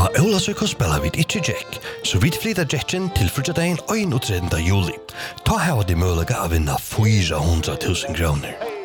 Og Øvlasøk spiller vi ikke Jack, så vi flytter Jacken til frutjadagen og 31. juli. Ta her var det mulig å vinne 400.000 kroner.